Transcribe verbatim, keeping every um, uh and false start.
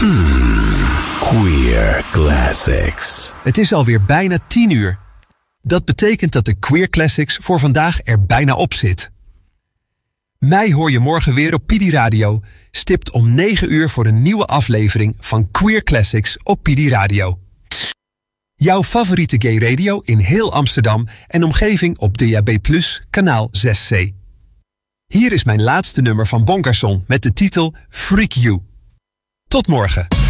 Queer Classics. Het is alweer bijna tien uur. Dat betekent dat de Queer Classics voor vandaag er bijna op zit. Mij hoor je morgen weer op P D Radio, stipt om negen uur voor een nieuwe aflevering van Queer Classics op P D Radio. Jouw favoriete gay radio in heel Amsterdam en omgeving op D A B plus, kanaal zes C. Hier is mijn laatste nummer van Bon Garçon met de titel Freak You. Tot morgen.